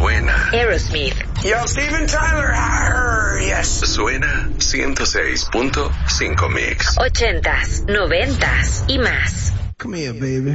suena. Aerosmith. Yo, Steven Tyler. Yes. Suena 106.5 Mix. 80s, 90s y más. Come here, baby.